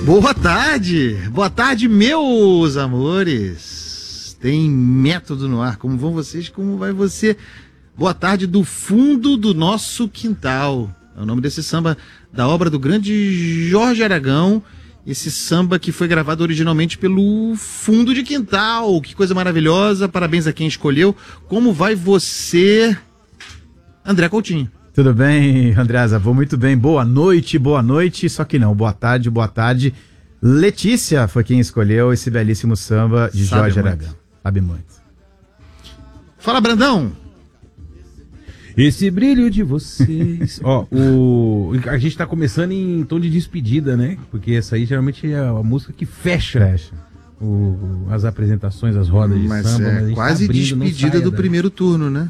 Boa tarde, meus amores. Tem método no ar. Como vão vocês? Como vai você? Boa tarde do fundo do nosso quintal. É o nome desse samba da obra do grande Jorge Aragão. Esse samba que foi gravado originalmente pelo Fundo de Quintal. Que coisa maravilhosa. Parabéns a quem escolheu. Como vai você, André Coutinho? Tudo bem, Andreasa? Vou muito bem. Boa noite. Só que não. Boa tarde. Letícia foi quem escolheu esse belíssimo samba de Jorge Aragão. Sabe muito. Fala, Brandão. Esse brilho de vocês. A gente tá começando em tom de despedida, né? Porque essa aí geralmente é a música que fecha. As apresentações, as rodas de samba. Mas é quase tá despedida do primeiro turno, né?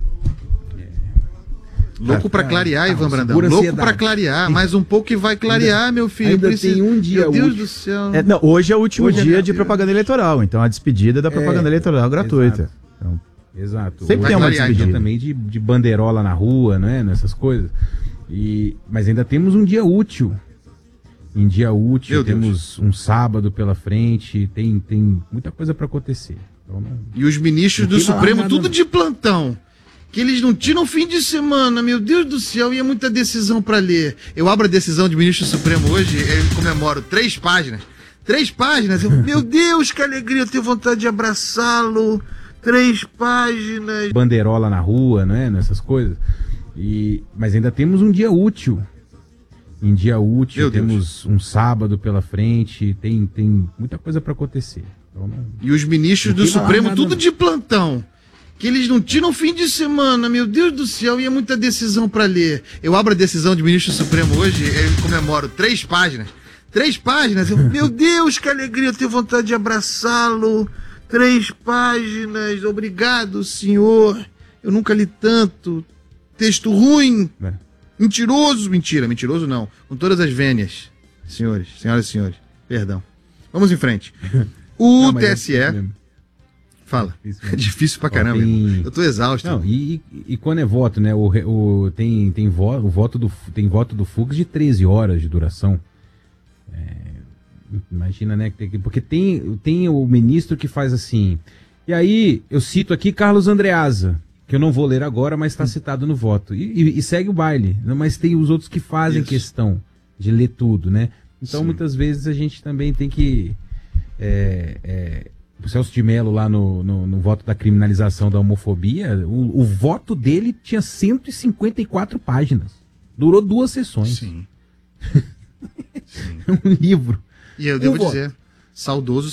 Louco pra clarear, Ivan Brandão. Louco pra clarear. Mais um pouco e vai clarear, meu filho. Ainda tem um dia. Meu Deus do céu. Hoje é o último dia de propaganda eleitoral. Então a despedida da propaganda eleitoral gratuita. Exato. Sempre tem uma despedida também de bandeirola na rua, né? Nessas coisas. Mas ainda temos um dia útil. Em dia útil, temos um sábado pela frente. Tem muita coisa pra acontecer. Então, e os ministros do Supremo, tudo de plantão. Que eles não tiram fim de semana, meu Deus do céu, e é muita decisão pra ler. Eu abro a decisão de ministro Supremo hoje, eu comemoro 3 páginas. 3 páginas, meu Deus, que alegria, eu tenho vontade de abraçá-lo. 3 páginas. Bandeirola na rua, né? Nessas coisas. Mas ainda temos um dia útil. Em dia útil, temos um sábado pela frente, tem muita coisa pra acontecer. Então, e os ministros do Supremo, tudo de plantão. Que eles não tiram fim de semana, meu Deus do céu, e é muita decisão pra ler. Eu abro a decisão de ministro Supremo hoje, eu comemoro 3 páginas. 3 páginas, meu Deus, que alegria, eu tenho vontade de abraçá-lo. 3 páginas, obrigado, senhor. Eu nunca li tanto. Texto ruim. Mentiroso. Mentiroso não. Com todas as vênias. Senhoras e senhores, perdão. Vamos em frente. O TSE... Fala. É difícil pra caramba. Eu tô exausto. Não, e quando é voto, né? Tem voto do Fux de 13 horas de duração. Imagina, né? Porque tem o ministro que faz assim. E aí, eu cito aqui Carlos Andreasa, que eu não vou ler agora, mas está citado no voto. E segue o baile. Mas tem os outros que fazem questão de ler tudo, né? Então, muitas vezes, a gente também tem que... O Celso de Mello lá no voto da criminalização da homofobia, o voto dele tinha 154 páginas. Durou 2 sessões. Sim. Um livro. E eu devo dizer, saudoso